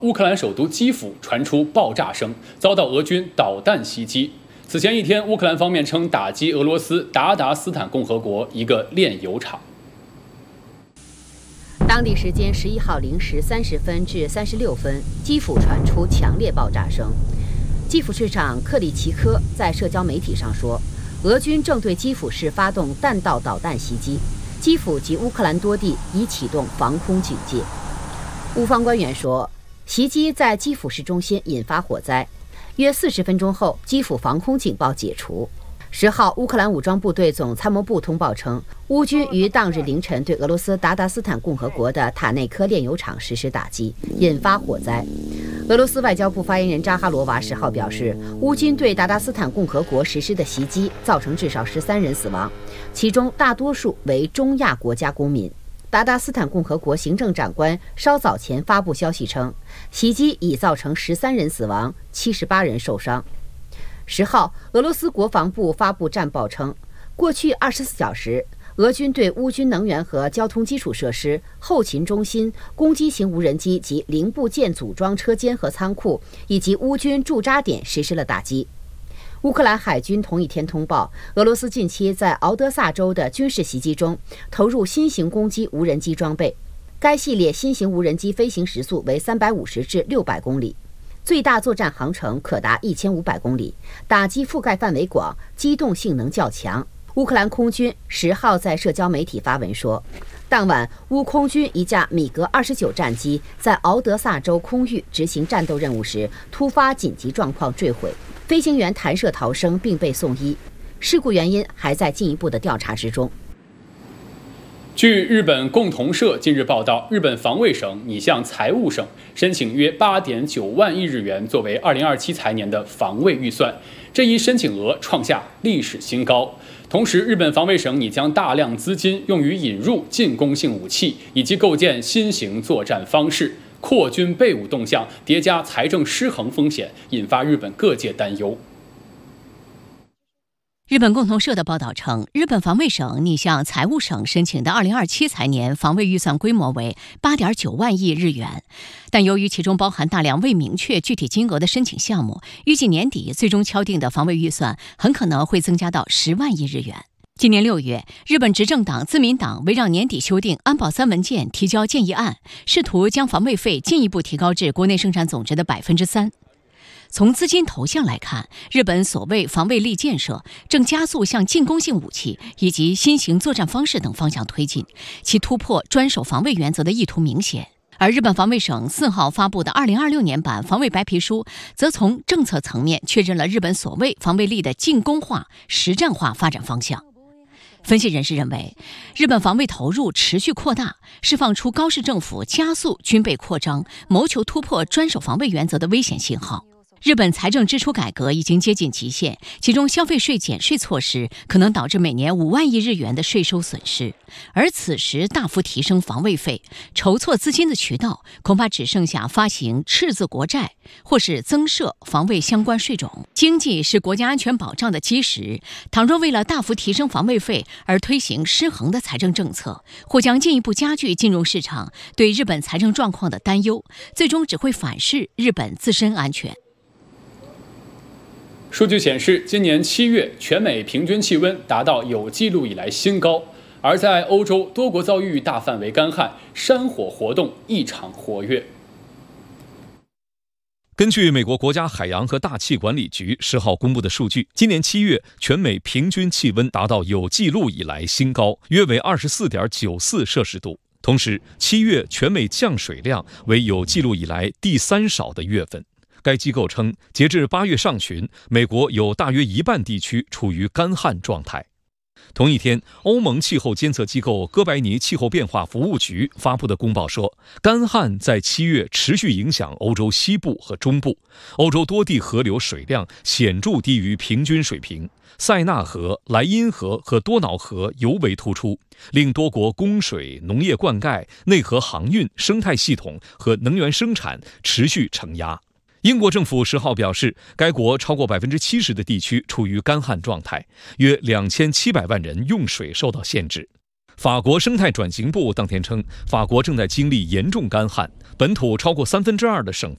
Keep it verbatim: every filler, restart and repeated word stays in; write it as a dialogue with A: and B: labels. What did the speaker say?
A: 乌克兰首都基辅传出爆炸声，遭到俄军导弹袭击。此前一天，乌克兰方面称打击俄罗斯达达斯坦共和国一个炼油厂。
B: 当地时间十一号零时三十分至三十六分，基辅传出强烈爆炸声。基辅市长克里奇科在社交媒体上说，俄军正对基辅市发动弹道导弹袭击，基辅及乌克兰多地已启动防空警戒。乌方官员说，袭击在基辅市中心引发火灾，约四十分钟后，基辅防空警报解除。十号，乌克兰武装部队总参谋部通报称，乌军于当日凌晨对俄罗斯达达斯坦共和国的塔内科炼油厂实施打击，引发火灾。俄罗斯外交部发言人扎哈罗娃十号表示，乌军对达达斯坦共和国实施的袭击造成至少十三人死亡，其中大多数为中亚国家公民。达达斯坦共和国行政长官稍早前发布消息称，袭击已造成十三人死亡，七十八人受伤。十号，俄罗斯国防部发布战报称，过去二十四小时，俄军对乌军能源和交通基础设施、后勤中心、攻击型无人机及零部件组装车间和仓库，以及乌军驻扎点实施了打击。乌克兰海军同一天通报，俄罗斯近期在敖德萨州的军事袭击中投入新型攻击无人机装备，该系列新型无人机飞行时速为三百五十至六百公里，最大作战航程可达一千五百公里，打击覆盖范围广，机动性能较强。乌克兰空军十号在社交媒体发文说，当晚乌空军一架米格二十九战机在敖德萨州空域执行战斗任务时，突发紧急状况坠毁，飞行员弹射逃生并被送医，事故原因还在进一步的调查之中。
A: 据日本共同社近日报道，日本防卫省拟向财务省申请约 八点九万亿日元作为二零二七财年的防卫预算，这一申请额创下历史新高。同时，日本防卫省拟将大量资金用于引入进攻性武器，以及构建新型作战方式，扩军备武动向叠加财政失衡风险，引发日本各界担忧。
C: 日本共同社的报道称，日本防卫省拟向财务省申请的二零二七财年防卫预算规模为 八点九万亿日元，但由于其中包含大量未明确具体金额的申请项目，预计年底最终敲定的防卫预算很可能会增加到十万亿日元。今年六月，日本执政党自民党为让年底修订安保三文件提交建议案，试图将防卫费进一步提高至国内生产总值的百分之三。从资金投向来看，日本所谓防卫力建设正加速向进攻性武器以及新型作战方式等方向推进，其突破专守防卫原则的意图明显。而日本防卫省四号发布的二零二六年版防卫白皮书，则从政策层面确认了日本所谓防卫力的进攻化、实战化发展方向。分析人士认为，日本防卫投入持续扩大，释放出高市政府加速军备扩张、谋求突破专守防卫原则的危险信号。日本财政支出改革已经接近极限，其中消费税减税措施可能导致每年五万亿日元的税收损失，而此时大幅提升防卫费，筹措资金的渠道恐怕只剩下发行赤字国债或是增设防卫相关税种。经济是国家安全保障的基石，倘若为了大幅提升防卫费而推行失衡的财政政策，或将进一步加剧金融市场对日本财政状况的担忧，最终只会反噬日本自身安全。
A: 数据显示，今年七月全美平均气温达到有记录以来新高，而在欧洲多国遭遇大范围干旱，山火活动异常活跃。
D: 根据美国国家海洋和大气管理局十号公布的数据，今年七月全美平均气温达到有记录以来新高，约为 二十四点九四摄氏度。同时，七月全美降水量为有记录以来第三少的月份。该机构称，截至八月上旬，美国有大约一半地区处于干旱状态。同一天，欧盟气候监测机构哥白尼气候变化服务局发布的公报说，干旱在七月持续影响欧洲西部和中部，欧洲多地河流水量显著低于平均水平，塞纳河、莱茵河和多瑙河尤为突出，令多国供水、农业灌溉、内河航运、生态系统和能源生产持续承压。英国政府十号表示，该国超过百分之七十的地区处于干旱状态，约两千七百万人用水受到限制。法国生态转型部当天称，法国正在经历严重干旱，本土超过三分之二的省